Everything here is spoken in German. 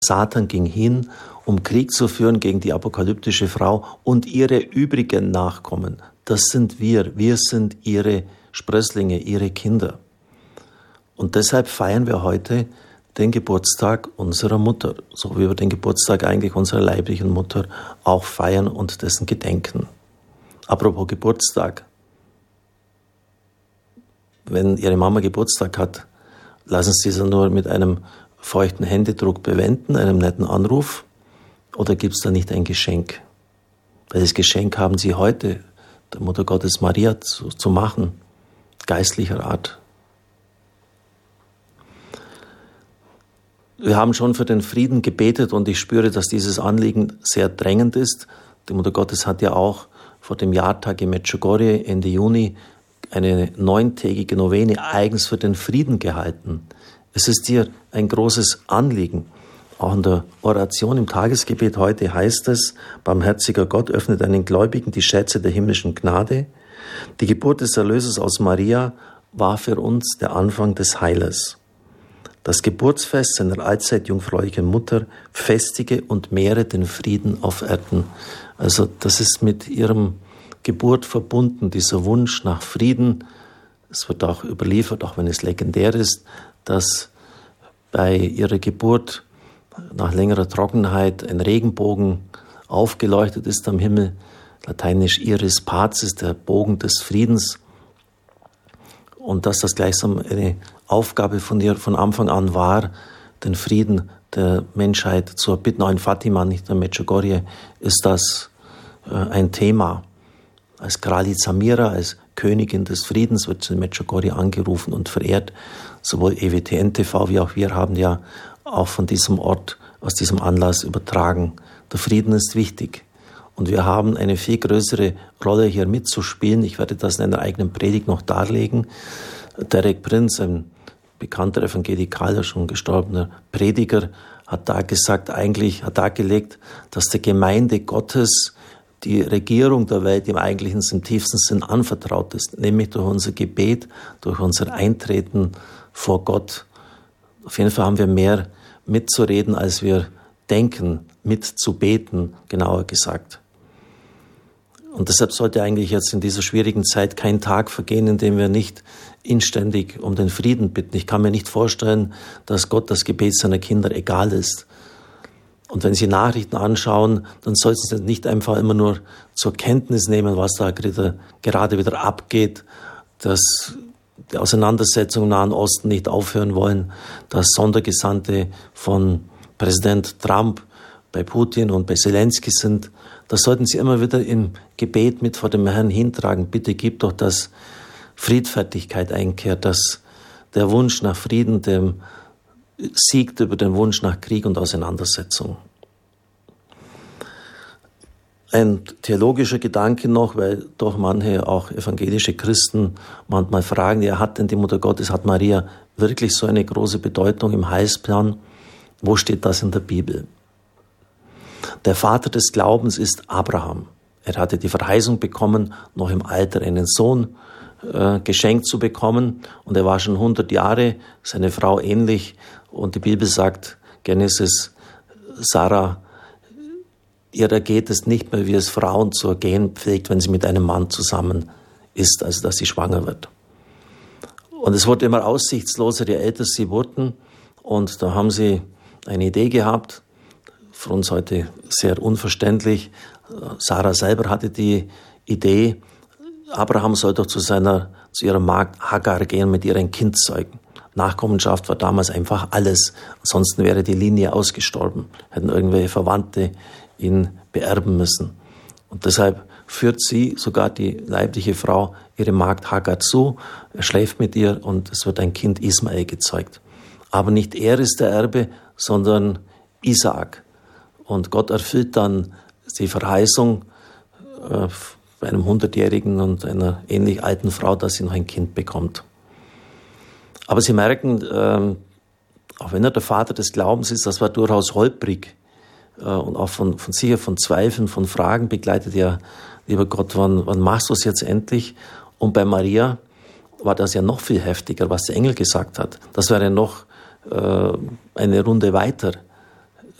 Satan ging hin, um Krieg zu führen gegen die apokalyptische Frau und ihre übrigen Nachkommen. Das sind wir. Wir sind ihre Sprösslinge, ihre Kinder. Und deshalb feiern wir heute den Geburtstag unserer Mutter, so wie wir den Geburtstag eigentlich unserer leiblichen Mutter auch feiern und dessen gedenken. Apropos Geburtstag. Wenn Ihre Mama Geburtstag hat, lassen Sie sie nur mit einem feuchten Händedruck bewenden, einem netten Anruf, oder gibt es da nicht ein Geschenk? Welches Geschenk haben Sie heute der Mutter Gottes Maria zu machen, geistlicher Art? Wir haben schon für den Frieden gebetet und ich spüre, dass dieses Anliegen sehr drängend ist. Die Mutter Gottes hat ja auch vor dem Jahrtag in Medjugorje Ende Juni eine 9-tägige Novene eigens für den Frieden gehalten. Es ist ihr ein großes Anliegen. Auch in der Oration im Tagesgebet heute heißt es: Barmherziger Gott, öffnet einen Gläubigen die Schätze der himmlischen Gnade. Die Geburt des Erlösers aus Maria war für uns der Anfang des Heiles. Das Geburtsfest seiner allzeit jungfräulichen Mutter festige und mehre den Frieden auf Erden. Also das ist mit ihrem Geburt verbunden, dieser Wunsch nach Frieden. Es wird auch überliefert, auch wenn es legendär ist, dass bei ihrer Geburt nach längerer Trockenheit ein Regenbogen aufgeleuchtet ist am Himmel, lateinisch Iris Pacis, der Bogen des Friedens. Und dass das gleichsam eine Aufgabe von ihr von Anfang an war, den Frieden der Menschheit zu erbitten. Auch in Fatima, nicht in Medjugorje, ist das ein Thema. Als Kraljica Mira, als Königin des Friedens, wird sie in Medjugorje angerufen und verehrt. Sowohl EWTN TV wie auch wir haben ja auch von diesem Ort, aus diesem Anlass übertragen. Der Frieden ist wichtig. Und wir haben eine viel größere Rolle hier mitzuspielen. Ich werde das in einer eigenen Predigt noch darlegen. Derek Prince, ein bekannter Evangelikaler, schon gestorbener Prediger, hat dargelegt, dass der Gemeinde Gottes die Regierung der Welt im eigentlichen, im tiefsten Sinn anvertraut ist, nämlich durch unser Gebet, durch unser Eintreten vor Gott. Auf jeden Fall haben wir mehr mitzureden, als wir denken, mitzubeten, genauer gesagt. Und deshalb sollte eigentlich jetzt in dieser schwierigen Zeit kein Tag vergehen, in dem wir nicht inständig um den Frieden bitten. Ich kann mir nicht vorstellen, dass Gott das Gebet seiner Kinder egal ist. Und wenn Sie Nachrichten anschauen, dann sollten Sie nicht einfach immer nur zur Kenntnis nehmen, was da gerade wieder abgeht, dass die Auseinandersetzungen im Nahen Osten nicht aufhören wollen, dass Sondergesandte von Präsident Trump bei Putin und bei Zelensky sind. Das sollten Sie immer wieder im Gebet mit vor dem Herrn hintragen. Bitte gib doch, dass Friedfertigkeit einkehrt, dass der Wunsch nach Frieden dem siegt über den Wunsch nach Krieg und Auseinandersetzung. Ein theologischer Gedanke noch, weil doch manche auch evangelische Christen manchmal fragen, ja, hat denn die Mutter Gottes, hat Maria wirklich so eine große Bedeutung im Heilsplan? Wo steht das in der Bibel? Der Vater des Glaubens ist Abraham. Er hatte die Verheißung bekommen, noch im Alter einen Sohn geschenkt zu bekommen. Und er war schon 100 Jahre, seine Frau ähnlich. Und die Bibel sagt, Genesis, Sarah, ihr ergeht es nicht mehr, wie es Frauen zu ergehen pflegt, wenn sie mit einem Mann zusammen ist, also dass sie schwanger wird. Und es wurde immer aussichtsloser, je älter sie wurden. Und da haben sie eine Idee gehabt, für uns heute sehr unverständlich. Sarah selber hatte die Idee, Abraham soll doch zu ihrer Magd Hagar gehen, mit ihr ein Kind zeugen. Nachkommenschaft war damals einfach alles. Ansonsten wäre die Linie ausgestorben. Hätten irgendwelche Verwandte ihn beerben müssen. Und deshalb führt sie, sogar die leibliche Frau, ihre Magd Hagar zu. Er schläft mit ihr und es wird ein Kind Ismael gezeugt. Aber nicht er ist der Erbe, sondern Isaak. Und Gott erfüllt dann die Verheißung bei einem 100-Jährigen und einer ähnlich alten Frau, dass sie noch ein Kind bekommt. Aber Sie merken, auch wenn er der Vater des Glaubens ist, das war durchaus holprig und auch von Zweifeln, von Fragen begleitet. Ja, lieber Gott, wann machst du es jetzt endlich? Und bei Maria war das ja noch viel heftiger, was der Engel gesagt hat. Das wäre noch eine Runde weiter.